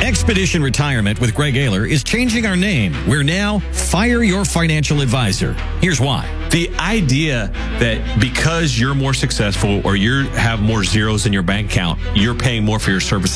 Expedition Retirement with Greg Ayler is changing our name. We're now Fire Your Financial Advisor. Here's why. The idea that because you're more successful or you have more zeros in your bank account, you're paying more for your services